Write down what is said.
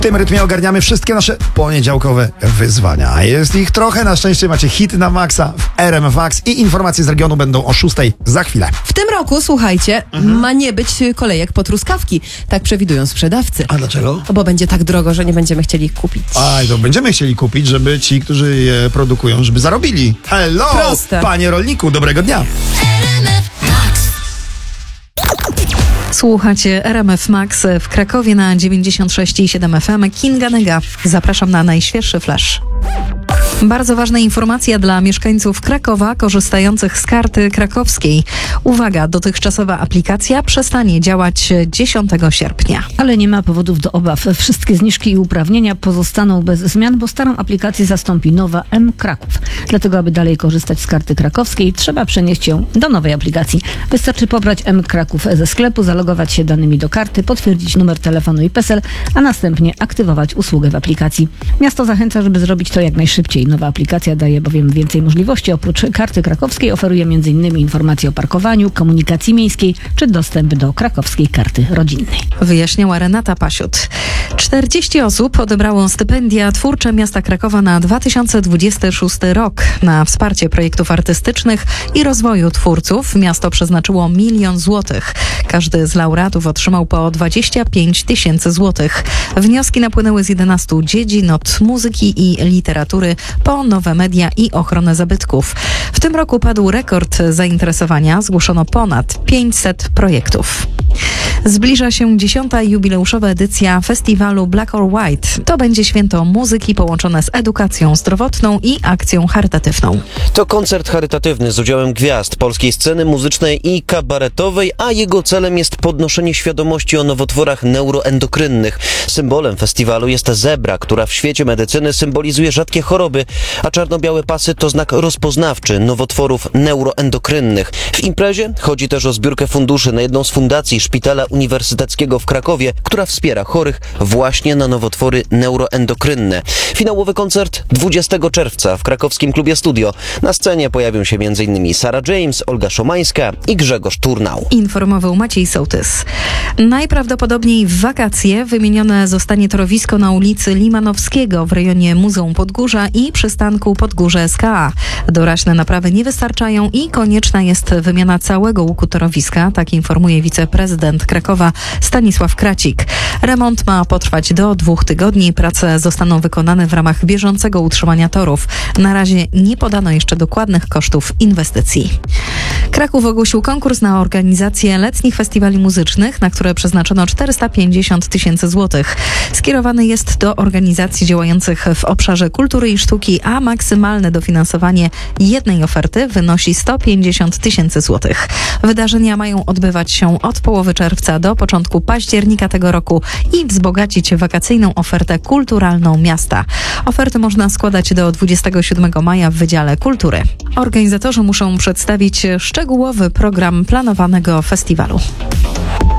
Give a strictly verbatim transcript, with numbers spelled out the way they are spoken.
W tym rytmie ogarniamy wszystkie nasze poniedziałkowe wyzwania. A jest ich trochę, na szczęście macie hity na maksa w R M F Max i informacje z regionu będą o szóstej za chwilę. W tym roku, słuchajcie, mhm. ma nie być kolejek po truskawki. Tak przewidują sprzedawcy. A dlaczego? Bo będzie tak drogo, że nie będziemy chcieli ich kupić. A, to będziemy chcieli kupić, żeby ci, którzy je produkują, żeby zarobili. Hello, Proste. Panie rolniku, dobrego dnia. Słuchacie R M F Max w Krakowie na dziewięćdziesiąt sześć i siedem F M. Kinga Nega. Zapraszam na najświeższy flash. Bardzo ważna informacja dla mieszkańców Krakowa korzystających z karty krakowskiej. Uwaga, dotychczasowa aplikacja przestanie działać dziesiątego sierpnia. Ale nie ma powodów do obaw. Wszystkie zniżki i uprawnienia pozostaną bez zmian, bo starą aplikację zastąpi nowa M Kraków. Dlatego, aby dalej korzystać z karty krakowskiej, trzeba przenieść ją do nowej aplikacji. Wystarczy pobrać M Kraków ze sklepu, zalogować się danymi do karty, potwierdzić numer telefonu i PESEL, a następnie aktywować usługę w aplikacji. Miasto zachęca, żeby zrobić to jak najszybciej. Nowa aplikacja daje bowiem więcej możliwości. Oprócz karty krakowskiej oferuje między innymi informacje o parkowaniu, komunikacji miejskiej czy dostęp do krakowskiej karty rodzinnej. Wyjaśniała Renata Pasiut. czterdzieści osób odebrało stypendia twórcze miasta Krakowa na dwa tysiące dwudziesty szósty rok. Na wsparcie projektów artystycznych i rozwoju twórców miasto przeznaczyło milion złotych. Każdy z laureatów otrzymał po dwadzieścia pięć tysięcy złotych. Wnioski napłynęły z jedenastu dziedzin, od muzyki i literatury po nowe media i ochronę zabytków. W tym roku padł rekord zainteresowania. Zgłoszono ponad pięćset projektów. Zbliża się dziesiąta jubileuszowa edycja festiwalu Black or White. To będzie święto muzyki połączone z edukacją zdrowotną i akcją charytatywną. To koncert charytatywny z udziałem gwiazd polskiej sceny muzycznej i kabaretowej, a jego celem jest podnoszenie świadomości o nowotworach neuroendokrynnych. Symbolem festiwalu jest zebra, która w świecie medycyny symbolizuje rzadkie choroby, a czarno-białe pasy to znak rozpoznawczy nowotworów neuroendokrynnych. W imprezie chodzi też o zbiórkę funduszy na jedną z fundacji Szpitala Uniwersyteckiego w Krakowie, która wspiera chorych właśnie na nowotwory neuroendokrynne. Finałowy koncert dwudziestego czerwca w krakowskim klubie Studio. Na scenie pojawią się między innymi Sarah James, Olga Szomańska i Grzegorz Turnał. Informował Maciej Sołtys. Najprawdopodobniej w wakacje wymienione zostanie torowisko na ulicy Limanowskiego w rejonie Muzeum Podgórza i przystanku Podgórze S K A. Doraźne naprawy nie wystarczają i konieczna jest wymiana całego łuku torowiska, tak informuje wiceprezydent Krakowa Stanisław Kracik. Remont ma potrwać do dwóch tygodni. Prace zostaną wykonane w ramach bieżącego utrzymania torów. Na razie nie podano jeszcze dokładnych kosztów inwestycji. Kraków ogłosił konkurs na organizację letnich festiwali muzycznych, na które przeznaczono czterysta pięćdziesiąt tysięcy złotych. Skierowany jest do organizacji działających w obszarze kultury i sztuki, a maksymalne dofinansowanie jednej oferty wynosi sto pięćdziesiąt tysięcy złotych. Wydarzenia mają odbywać się od połowy czerwca do początku października tego roku i wzbogacić wakacyjną ofertę kulturalną miasta. Oferty można składać do dwudziestego siódmego maja w Wydziale Kultury. Organizatorzy muszą przedstawić szczegółowy program planowanego festiwalu.